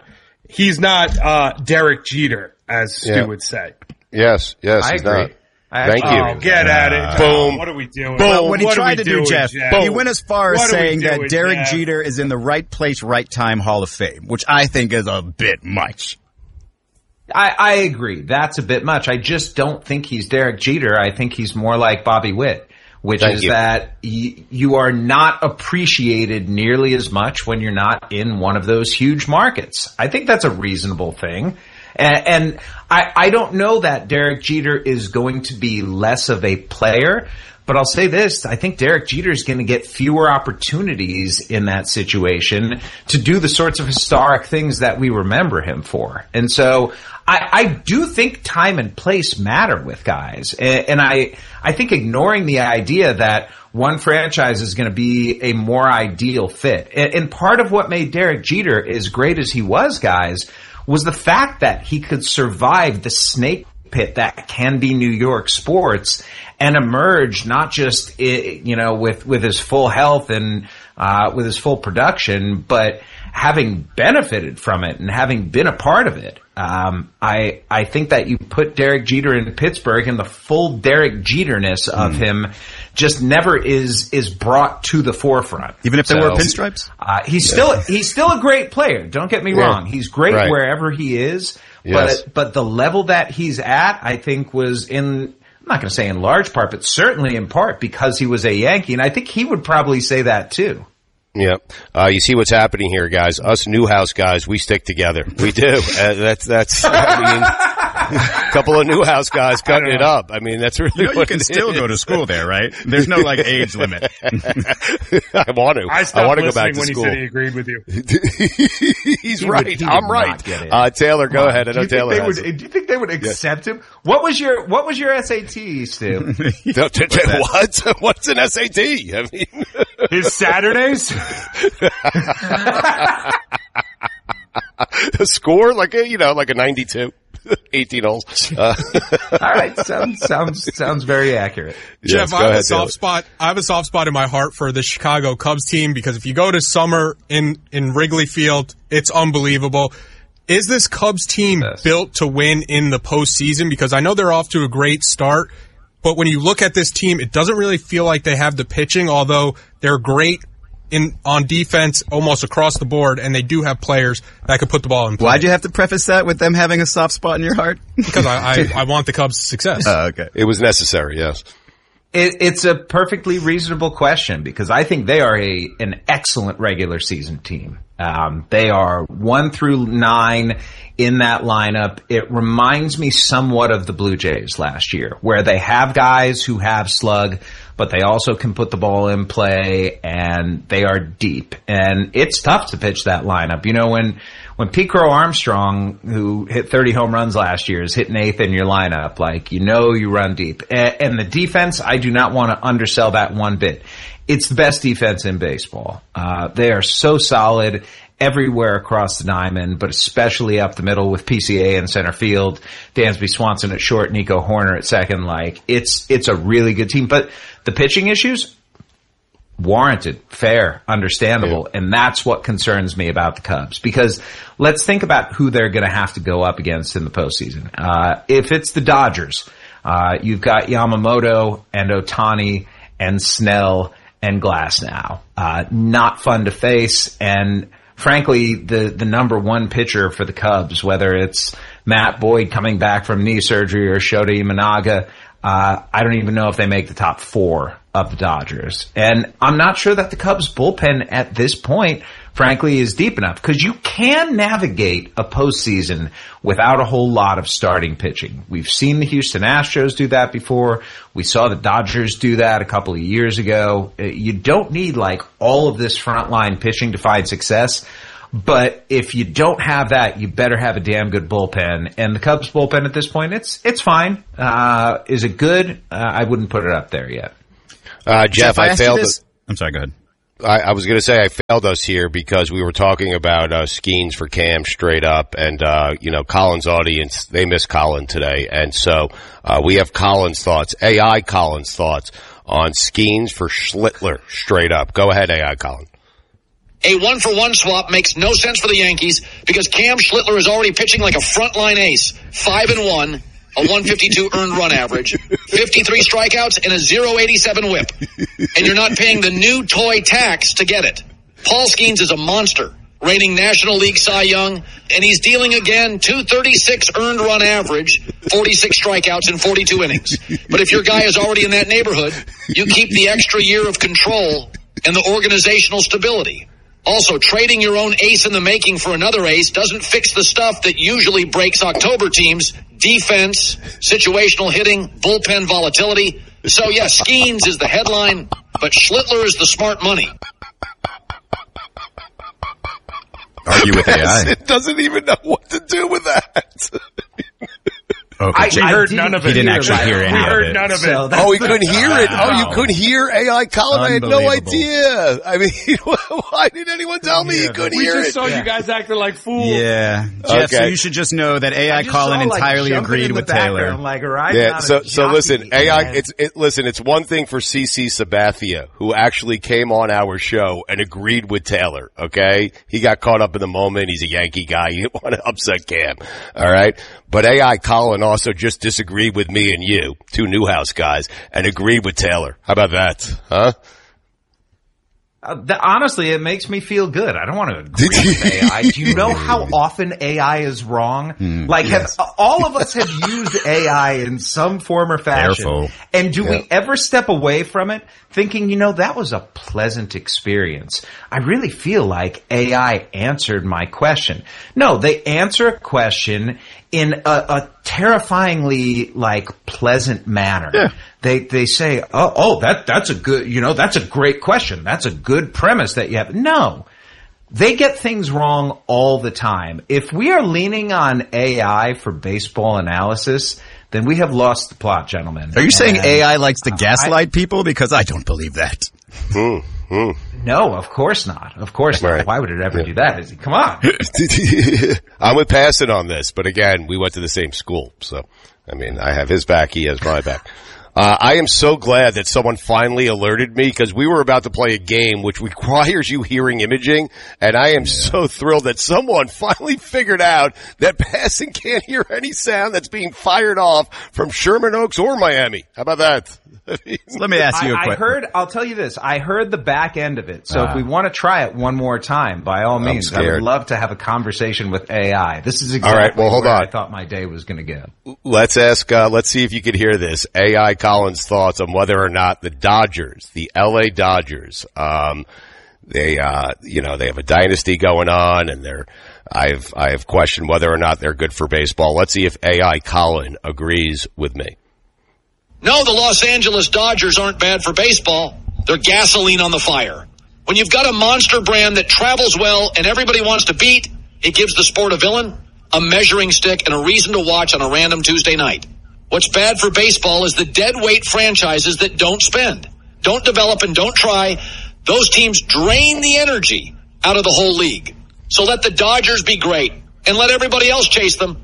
not Derek Jeter, as Stu would say. Yes, I he's agree. not. Thank you. Oh, get at it. Boom. What are we doing? But what he tried to do, doing, Jeff, he went as far as saying that Derek Jeter is in the right place, right time Hall of Fame, which I think is a bit much. I agree. That's a bit much. I just don't think he's Derek Jeter. I think he's more like Bobby Witt, which is that you are not appreciated nearly as much when you're not in one of those huge markets. I think that's a reasonable thing. And I don't know that Derek Jeter is going to be less of a player, but I'll say this. I think Derek Jeter is going to get fewer opportunities in that situation to do the sorts of historic things that we remember him for. And so I do think time and place matter with guys. And I think ignoring the idea that one franchise is going to be a more ideal fit. And part of what made Derek Jeter as great as he was, guys, was the fact that he could survive the snake pit that can be New York sports and emerge not just, with his full health and with his full production, but having benefited from it and having been a part of it. I think that you put Derek Jeter in Pittsburgh and the full Derek Jeterness of him just never is brought to the forefront. Even if there were pinstripes? He's still a great player. Don't get me wrong. He's great wherever he is. Yes. But the level that he's at, I think was I'm not going to say in large part, but certainly in part because he was a Yankee. And I think he would probably say that too. Yeah. You see what's happening here, guys. Us Newhouse guys, we stick together. We do. A couple of Newhouse guys cutting it up. I mean, that's really you can still go to school there, right? There's no age limit. I want to. I want to go back to when school. He said he agreed with you. He's right. I'm right. Taylor, go ahead. I know Taylor has it. Do you think they would accept him? What was your SAT, Stu? What? What's an SAT? I mean, his Saturdays? A score like a 92. 18 holes. All right, sounds very accurate. Jeff, Yes, I have ahead, a soft spot. I have a soft spot in my heart for the Chicago Cubs team because if you go to summer in Wrigley Field, it's unbelievable. Is this Cubs team built to win in the postseason? Because I know they're off to a great start, but when you look at this team, it doesn't really feel like they have the pitching, although they're great on defense almost across the board, and they do have players that could put the ball in play. Why'd you have to preface that with them having a soft spot in your heart? Because I want the Cubs' success. Oh, okay. It was necessary, yes. It's a perfectly reasonable question because I think they are an excellent regular season team. They are 1 through 9 in that lineup. It reminds me somewhat of the Blue Jays last year, where they have guys who have slug, but they also can put the ball in play, and they are deep. And it's tough to pitch that lineup. You know, when Pete Crow Armstrong, who hit 30 home runs last year, is hitting 8th in your lineup, you run deep. And the defense, I do not want to undersell that one bit. It's the best defense in baseball. They are so solid everywhere across the diamond, but especially up the middle with PCA in center field, Dansby Swanson at short, Nico Horner at second. It's a really good team. But the pitching issues, warranted, fair, understandable, and that's what concerns me about the Cubs. Because let's think about who they're going to have to go up against in the postseason. If it's the Dodgers, you've got Yamamoto and Ohtani and Snell and Glasnow. Not fun to face, and frankly, the number one pitcher for the Cubs, whether it's Matt Boyd coming back from knee surgery or Shota Imanaga, I don't even know if they make the top 4 of the Dodgers. And I'm not sure that the Cubs bullpen at this point, frankly, is deep enough, because you can navigate a postseason without a whole lot of starting pitching. We've seen the Houston Astros do that before. We saw the Dodgers do that a couple of years ago. You don't need like all of this frontline pitching to find success. But if you don't have that, you better have a damn good bullpen. And the Cubs bullpen at this point, it's fine. Is it good? I wouldn't put it up there yet. Jeff, I failed. I'm sorry, go ahead. I was going to say I failed us here because we were talking about Skeens for Cam straight up, and Colin's audience, they miss Colin today, and so we have Colin's thoughts, AI Colin's thoughts on Skeens for Schlittler straight up. Go ahead, AI Colin. A 1-for-1 swap makes no sense for the Yankees because Cam Schlittler is already pitching like a frontline ace, 5-1. A 152 earned run average, 53 strikeouts, and a 0.87 whip. And you're not paying the new toy tax to get it. Paul Skeens is a monster, reigning National League Cy Young, and he's dealing again 236 earned run average, 46 strikeouts in 42 innings. But if your guy is already in that neighborhood, you keep the extra year of control and the organizational stability. Also, trading your own ace in the making for another ace doesn't fix the stuff that usually breaks October teams: defense, situational hitting, bullpen volatility. So, yes, Skeens is the headline, but Schlittler is the smart money. Argue with AI. It doesn't even know what to do with that. Okay. She heard none of it. He didn't actually hear any of it. We heard none of it. So he couldn't hear it. Oh, you couldn't hear AI Colin? I had no idea. I mean, why didn't anyone tell me you couldn't hear it? We just saw you guys acting like fools. Yeah. Jeff, so you should just know that AI Colin entirely agreed with Taylor. So listen, AI, it's one thing for CC Sabathia, who actually came on our show and agreed with Taylor, okay? He got caught up in the moment. He's a Yankee guy. He didn't want to upset Cam, all right? But AI Colin also just disagreed with me and you, two Newhouse guys, and agreed with Taylor. How about that, huh? Honestly, it makes me feel good. I don't want to agree with AI. Do you know how often AI is wrong? All of us have used AI in some form or fashion. Careful. And do we ever step away from it thinking, that was a pleasant experience? I really feel like AI answered my question. No, they answer a question in a terrifyingly pleasant manner. Yeah. They say, that's a good, that's a great question. That's a good premise that you have. No. They get things wrong all the time. If we are leaning on AI for baseball analysis, then we have lost the plot, gentlemen. Are you saying AI likes to gaslight people? Because I don't believe that. No, of course not. Of course not. Right. Why would it ever do that? Come on. I'm with Passon on this, but again, we went to the same school. So, I have his back, he has my back. I am so glad that someone finally alerted me because we were about to play a game which requires you hearing imaging, and I am so thrilled that someone finally figured out that Passon can't hear any sound that's being fired off from Sherman Oaks or Miami. How about that? Let me ask you a question. I'll tell you this, I heard the back end of it. So if we want to try it one more time, by all means, I would love to have a conversation with AI. This is exactly where I thought my day was going to go. Let's see if you could hear this. AI Colin's thoughts on whether or not the Dodgers, the LA Dodgers, they have a dynasty going on, and I have questioned whether or not they're good for baseball. Let's see if AI Colin agrees with me. No, the Los Angeles Dodgers aren't bad for baseball. They're gasoline on the fire. When you've got a monster brand that travels well and everybody wants to beat, it gives the sport a villain, a measuring stick, and a reason to watch on a random Tuesday night. What's bad for baseball is the dead weight franchises that don't spend, don't develop, and don't try. Those teams drain the energy out of the whole league. So let the Dodgers be great and let everybody else chase them.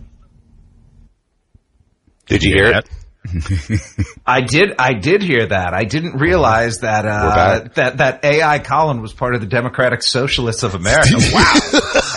Did you hear it? I did hear that. I didn't realize that that AI Colin was part of the Democratic Socialists of America. Wow.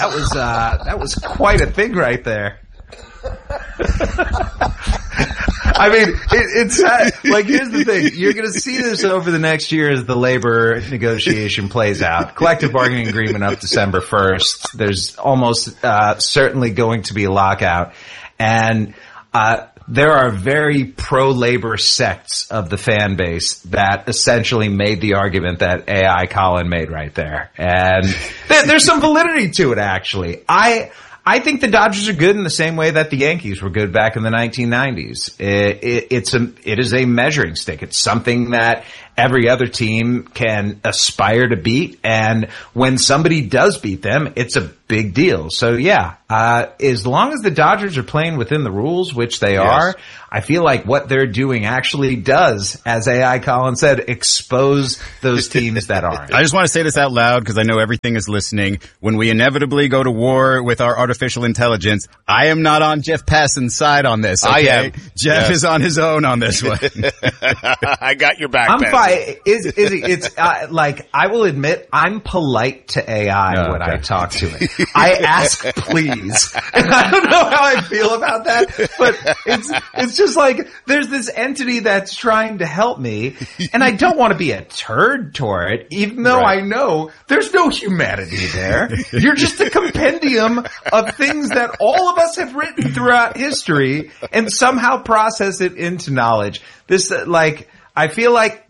That was quite a thing right there. I mean, it's like, here's the thing. You're going to see this over the next year as the labor negotiation plays out. Collective bargaining agreement up December 1st. There's almost certainly going to be a lockout. And there are very pro-labor sects of the fan base that essentially made the argument that AI Colin made right there. And there's some validity to it, actually. I think the Dodgers are good in the same way that the Yankees were good back in the 1990s. It is a measuring stick. It's something that every other team can aspire to beat. And when somebody does beat them, it's a big deal. So yeah, as long as the Dodgers are playing within the rules, which they are, I feel like what they're doing actually does, as AI Colin said, expose those teams that aren't. I just want to say this out loud because I know everything is listening. When we inevitably go to war with our artificial intelligence, I am not on Jeff Passan's side on this. Okay? I am. Jeff is on his own on this one. I got your back. I'm fine. It's like, I will admit, I'm polite to AI when I talk to it. I ask please. And I don't know how I feel about that, but it's just like, there's this entity that's trying to help me, and I don't want to be a turd toward it, even though I know there's no humanity there. You're just a compendium of things that all of us have written throughout history and somehow process it into knowledge. This, I feel like,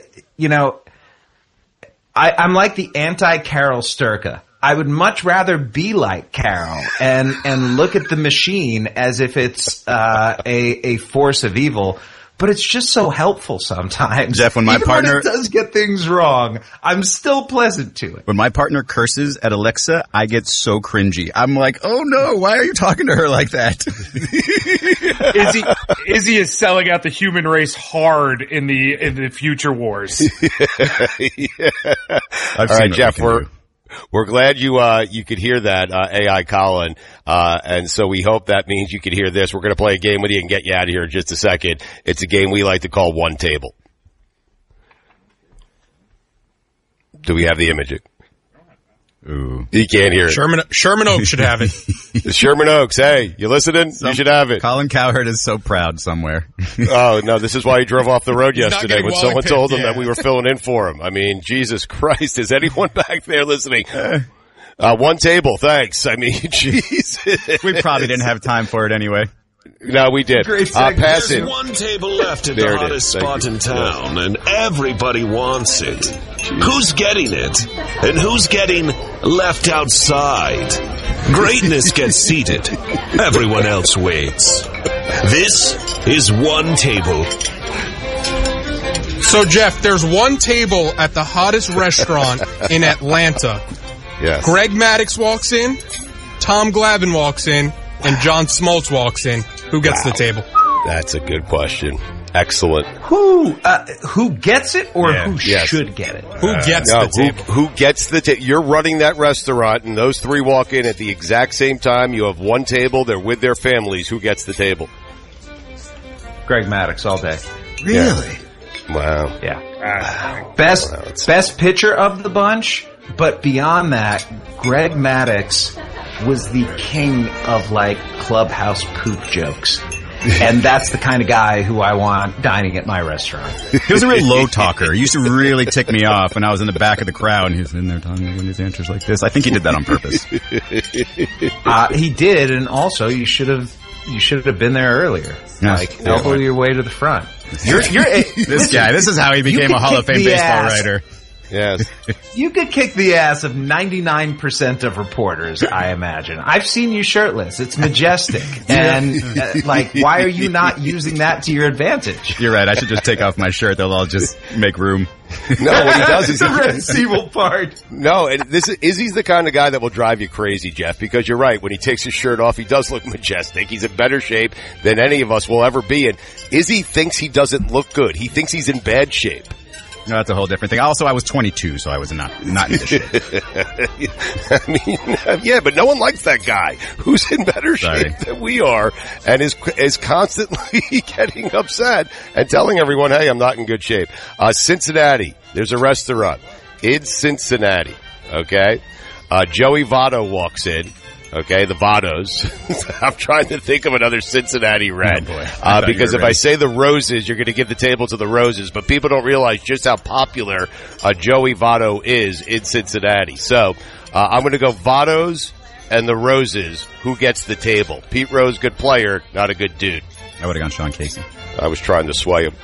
I'm like the anti-Carol Sturka. I would much rather be like Carol and look at the machine as if it's a force of evil. But it's just so helpful sometimes. Jeff, when my Even partner when it does get things wrong, I'm still pleasant to it. When my partner curses at Alexa, I get so cringy. I'm like, oh no, why are you talking to her like that? Izzy is selling out the human race hard in the future wars. All right, Jeff, we're glad you could hear that, AI Colin. And so we hope that means you could hear this. We're going to play a game with you and get you out of here in just a second. It's a game we like to call One Table. Do we have the imaging? Ooh. You can't hear it. Sherman Oaks should have it. Sherman Oaks, hey, you listening? You should have it. Colin Cowherd is so proud somewhere. Oh, no, this is why he drove off the road yesterday when someone told him yeah. that we were filling in for him. I mean, Jesus Christ, is anyone back there listening? One table, thanks. I mean, Jesus. We probably didn't have time for it anyway. No, we did. Pass it. There's one table left at the hottest spot in town, and everybody wants it. Who's getting it? And who's getting left outside? Greatness gets seated. Everyone else waits. This is One Table. So, Jeff, there's one table at the hottest restaurant in Atlanta. Yes. Greg Maddux walks in, Tom Glavine walks in, and John Smoltz walks in. Who gets the table? That's a good question. Excellent. Who gets it or who should get it? Who gets the table? Who gets the table? You're running that restaurant, and those three walk in at the exact same time. You have one table. They're with their families. Who gets the table? Greg Maddux all day. Really? Wow. Yeah. Best pitcher of the bunch, but beyond that, Greg Maddux was the king of clubhouse poop jokes. And that's the kind of guy who I want dining at my restaurant. He was a real low talker. He used to really tick me off when I was in the back of the crowd and he was in there talking when his answers like this. I think he did that on purpose. He did, and also you should have been there earlier. Elbow your way to the front. This guy, this is how he became a Hall of Fame baseball writer. Yes. You could kick the ass of 99% of reporters, I imagine. I've seen you shirtless. It's majestic. And, why are you not using that to your advantage? You're right. I should just take off my shirt. They'll all just make room. No, what he does is the Red Sea will part. No, and Izzy's the kind of guy that will drive you crazy, Jeff, because you're right. When he takes his shirt off, he does look majestic. He's in better shape than any of us will ever be. And Izzy thinks he doesn't look good. He thinks he's in bad shape. No, that's a whole different thing. Also, I was 22, so I was not in the shit. I mean, yeah, but no one likes that guy who's in better shape than we are and is constantly getting upset and telling everyone, hey, I'm not in good shape. Cincinnati, there's a restaurant in Cincinnati, okay? Joey Votto walks in. Okay, the Vados. I'm trying to think of another Cincinnati Red. Because if I say the Roses, you're going to give the table to the Roses, but people don't realize just how popular Joey Votto is in Cincinnati. So I'm going to go Vados and the Roses. Who gets the table? Pete Rose, good player, not a good dude. I would have gone Sean Casey. I was trying to sway him.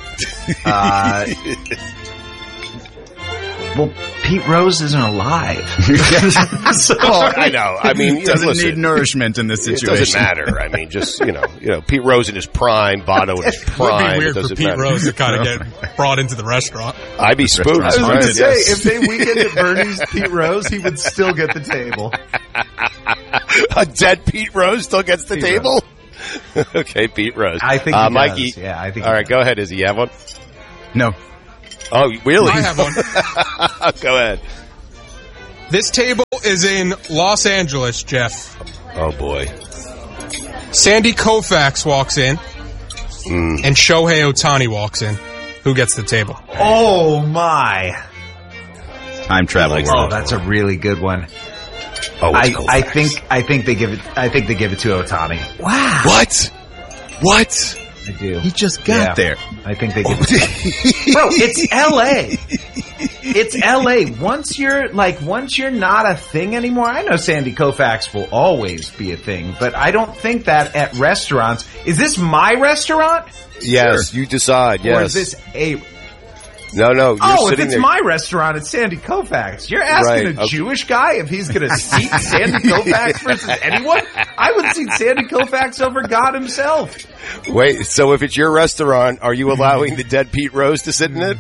Well, Pete Rose isn't alive. So, I know. I mean, he doesn't need nourishment in this situation. It doesn't matter. I mean, just, you know, Pete Rose in his prime, Votto in his prime. It would be weird for Pete Rose to kind of get brought into the restaurant. I'd be spooked. I was going to say, if they weekend at Bernie's Pete Rose, he would still get the table. A dead Pete Rose still gets the table? Okay, Pete Rose. I think he Mikey. does. Yeah, I think all right, go ahead. Izzy, you have one? No. Oh, really? I have one. Go ahead. This table is in Los Angeles, Jeff. Oh, boy. Sandy Koufax walks in, and Shohei Ohtani walks in. Who gets the table? Oh, my. Time travel. Oh, that's a really good one. Oh, I think they give it to Ohtani. Wow. What? I do. He just got there. I think they give it to Bro, it's LA. It's LA. Once you're not a thing anymore, I know Sandy Koufax will always be a thing, but I don't think that at restaurants. Is this my restaurant? Yes, sure. You decide, yes. Or is this a... No, you're if it's my restaurant, it's Sandy Koufax. You're asking a Jewish guy if he's going to seat Sandy Koufax versus anyone? I would seat Sandy Koufax over God himself. Wait, so if it's your restaurant, are you allowing the dead Pete Rose to sit in it?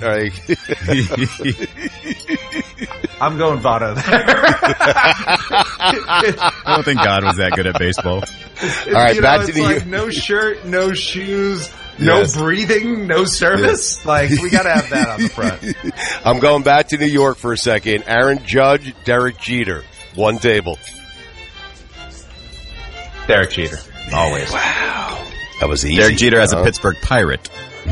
I'm going Votto there. I don't think God was that good at baseball. All right, back to the... no shirt, no shoes... No breathing, no service. Like, we got to have that on the front. I'm going back to New York for a second. Aaron Judge, Derek Jeter. One table. Derek Jeter. Always. Wow. That was easy. Derek Jeter as a Pittsburgh Pirate.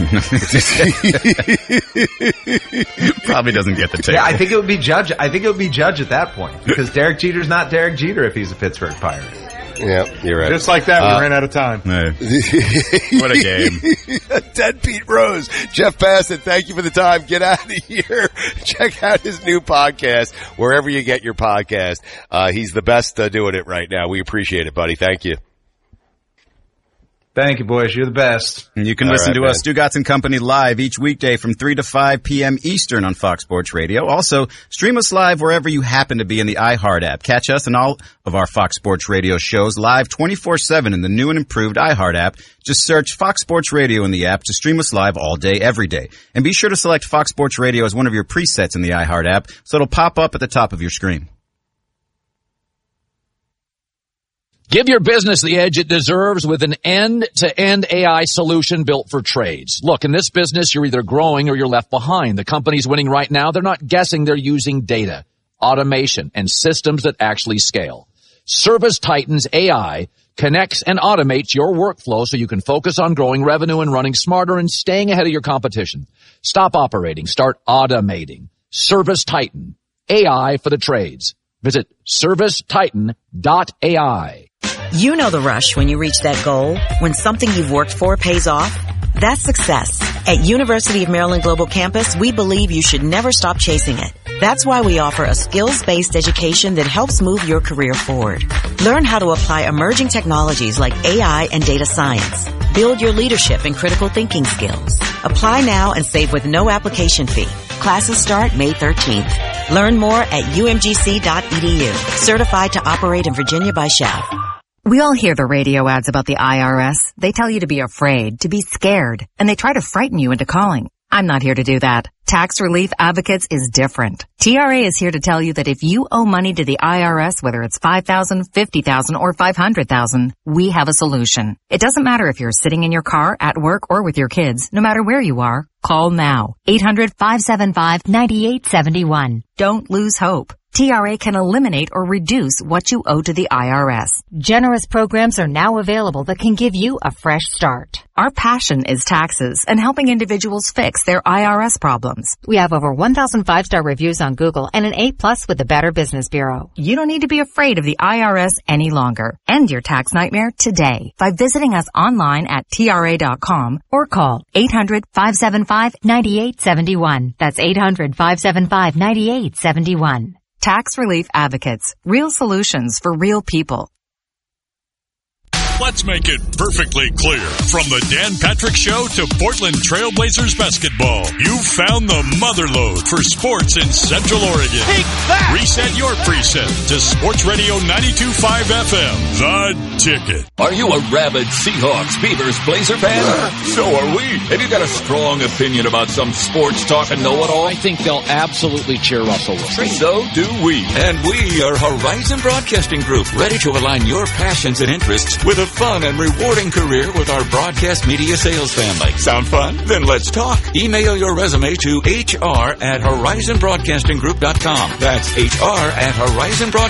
Probably doesn't get the table. Yeah, I think it would be Judge. I think it would be Judge at that point. Because Derek Jeter's not Derek Jeter if he's a Pittsburgh Pirate. Yeah, you're right. Just like that, we ran out of time. What a game. Dead Pete Rose. Jeff Bassett, thank you for the time. Get out of here. Check out his new podcast, wherever you get your podcast. He's the best doing it right now. We appreciate it, buddy. Thank you. Thank you, boys. You're the best. And you can listen to us, Stu Gatz & Company, live each weekday from 3 to 5 p.m. Eastern on Fox Sports Radio. Also, stream us live wherever you happen to be in the iHeart app. Catch us and all of our Fox Sports Radio shows live 24/7 in the new and improved iHeart app. Just search Fox Sports Radio in the app to stream us live all day, every day. And be sure to select Fox Sports Radio as one of your presets in the iHeart app so it'll pop up at the top of your screen. Give your business the edge it deserves with an end-to-end AI solution built for trades. Look, in this business, you're either growing or you're left behind. The companies winning right now, they're not guessing, they're using data, automation, and systems that actually scale. ServiceTitan's AI connects and automates your workflow so you can focus on growing revenue and running smarter and staying ahead of your competition. Stop operating. Start automating. ServiceTitan. AI for the trades. Visit servicetitan.ai. You know the rush when you reach that goal, when something you've worked for pays off. That's success. At University of Maryland Global Campus, we believe you should never stop chasing it. That's why we offer a skills-based education that helps move your career forward. Learn how to apply emerging technologies like AI and data science. Build your leadership and critical thinking skills. Apply now and save with no application fee. Classes start May 13th. Learn more at umgc.edu. Certified to operate in Virginia by SCHEV. We all hear the radio ads about the IRS. They tell you to be afraid, to be scared, and they try to frighten you into calling. I'm not here to do that. Tax Relief Advocates is different. TRA is here to tell you that if you owe money to the IRS, whether it's $5,000, $50,000, or $500,000, we have a solution. It doesn't matter if you're sitting in your car, at work, or with your kids. No matter where you are, call now. 800-575-9871. Don't lose hope. TRA can eliminate or reduce what you owe to the IRS. Generous programs are now available that can give you a fresh start. Our passion is taxes and helping individuals fix their IRS problems. We have over 1,000 5-star reviews on Google and an A+ with the Better Business Bureau. You don't need to be afraid of the IRS any longer. End your tax nightmare today by visiting us online at TRA.com or call 800-575-9871. That's 800-575-9871. Tax Relief Advocates. Real solutions for real people. Let's make it perfectly clear. From the Dan Patrick Show to Portland Trailblazers basketball, you've found the motherlode for sports in Central Oregon. Take that! Reset your preset to Sports Radio 92.5 FM, The Ticket. Are you a rabid Seahawks, Beavers, Blazer fan? So are we. Have you got a strong opinion about some sports talk and know-it-all? I think they'll absolutely cheer Russell Wilson. So do we. And we are Horizon Broadcasting Group, ready to align your passions and interests with a fun and rewarding career with our broadcast media sales family. Sound fun? Then let's talk. Email your resume to HR@HorizonBroadcastingGroup.com. That's HR@HorizonBroadcastingGroup.com.